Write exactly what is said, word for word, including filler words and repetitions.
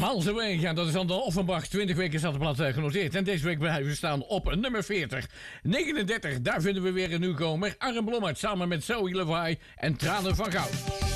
Miles Away, ja, dat is dan de Offenbach. twintig weken staat de plaat uh, genoteerd. En deze week blijven we staan op nummer veertig. negenendertig, daar vinden we weer een nieuwkomer. Arjen Blommaert samen met Zoe Levi en Tranen van Goud.